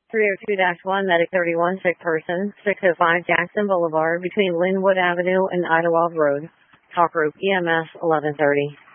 302-1, Medic 31, sick person, 605 Jackson Boulevard between Linwood Avenue and Idlewild Road. Talk group EMS 1130.